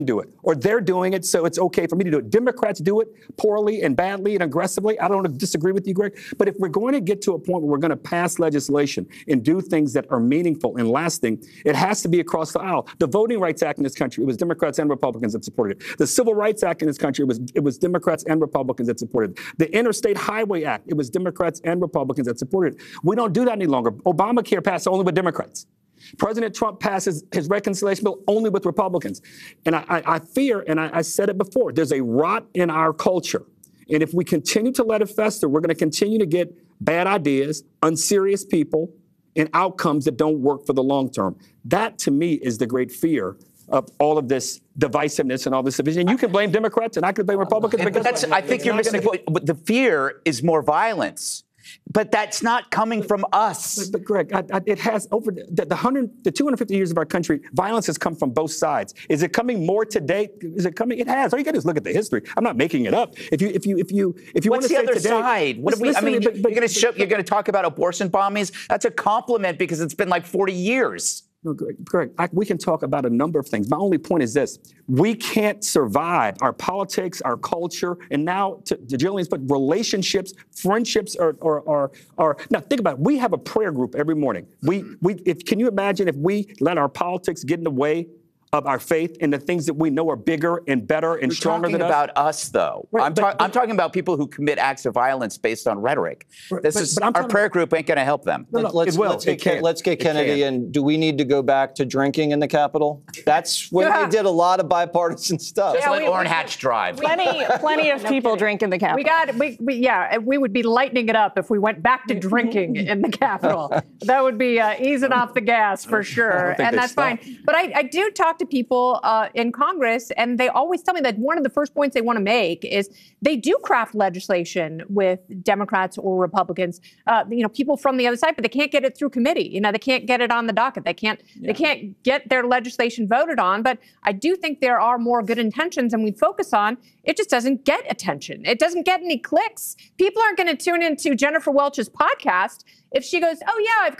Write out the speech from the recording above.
do it, or they're doing it, so it's okay for me to do it. Democrats do it poorly and badly and aggressively. I don't disagree with you, Greg, but if we're going to get to a point where we're going to pass legislation and do things that are meaningful and lasting, it has to be across the aisle. The Voting Rights Act in this country, it was Democrats and Republicans that supported it. The Civil Rights Act in this country, it was Democrats and Republicans that supported it. The Interstate Highway Act, it was Democrats and Republicans that supported it. We don't do that any longer. Obamacare passed only with Democrats. President Trump passes his reconciliation bill only with Republicans. And I fear, and I said it before, there's a rot in our culture. And if we continue to let it fester, we're going to continue to get bad ideas, unserious people, and outcomes that don't work for the long term. That, to me, is the great fear of all of this divisiveness and all this division. You can blame Democrats, and I can blame Republicans. But I think you're missing the point. But the fear is more violence. But that's not coming from us. But Greg, it has over the 250 years of our country, violence has come from both sides. Is it coming more today? Is it coming? It has. All you got to do is look at the history. I'm not making it up. If you What's want to the say other today, side? What do we? I mean, you're going to talk about abortion bombings. That's a compliment because it's been like 40 years. No, Greg, we can talk about a number of things. My only point is this. We can't survive our politics, our culture, and now, to Jillian's point, relationships, friendships are now, think about it. We have a prayer group every morning. Can you imagine if we let our politics get in the way of our faith and the things that we know are bigger and better and stronger than us? You're talking about us, though. Right, I'm talking about people who commit acts of violence based on rhetoric. Our prayer group ain't going to help them. Let's get Kennedy in. Do we need to go back to drinking in the Capitol? That's when we did a lot of bipartisan stuff. Just let Orrin Hatch drive. Plenty of people drink in the Capitol. We would be lightening it up if we went back to drinking in the Capitol. That would be easing off the gas for sure, and that's fine. But I do talk to people in Congress, and they always tell me that one of the first points they want to make is they do craft legislation with Democrats or Republicans, people from the other side, but they can't get it through committee. They can't get it on the docket. They can't get their legislation voted on. But I do think there are more good intentions, and we focus on it just doesn't get attention. It doesn't get any clicks. People aren't going to tune into Jennifer Welch's podcast if she goes, "Oh yeah, I've got